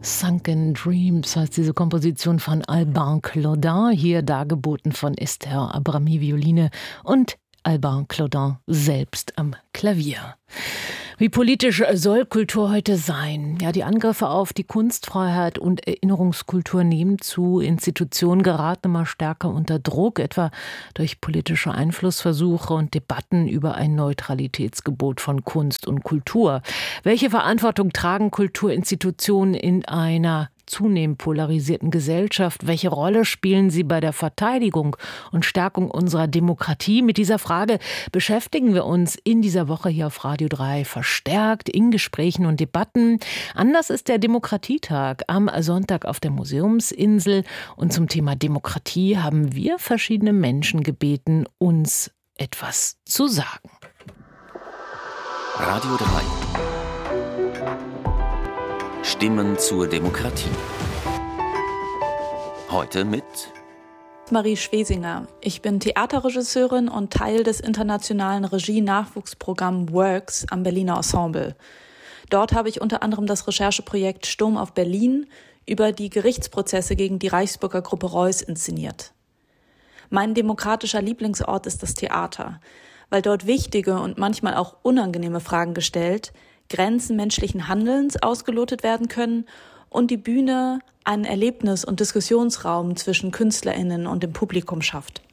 Sunken Dreams heißt diese Komposition von Alban Claudin, hier dargeboten von Esther Abrami Violine und Alban Claudin selbst am Klavier. Wie politisch soll Kultur heute sein? Ja, die Angriffe auf die Kunstfreiheit und Erinnerungskultur nehmen zu. Institutionen geraten immer stärker unter Druck, etwa durch politische Einflussversuche und Debatten über ein Neutralitätsgebot von Kunst und Kultur. Welche Verantwortung tragen Kulturinstitutionen in einer zunehmend polarisierten Gesellschaft? Welche Rolle spielen sie bei der Verteidigung und Stärkung unserer Demokratie? Mit dieser Frage beschäftigen wir uns in dieser Woche hier auf Radio 3 verstärkt in Gesprächen und Debatten. Anlass ist der Demokratietag am Sonntag auf der Museumsinsel. Und zum Thema Demokratie haben wir verschiedene Menschen gebeten, uns etwas zu sagen. Radio 3. Stimmen zur Demokratie. Heute mit Marie Schwesinger. Ich bin Theaterregisseurin und Teil des internationalen Regie-Nachwuchsprogramms Works am Berliner Ensemble. Dort habe ich unter anderem das Rechercheprojekt Sturm auf Berlin über die Gerichtsprozesse gegen die Reichsbürger Gruppe Reuß inszeniert. Mein demokratischer Lieblingsort ist das Theater, weil dort wichtige und manchmal auch unangenehme Fragen gestellt, Grenzen menschlichen Handelns ausgelotet werden können und die Bühne einen Erlebnis- und Diskussionsraum zwischen KünstlerInnen und dem Publikum schafft.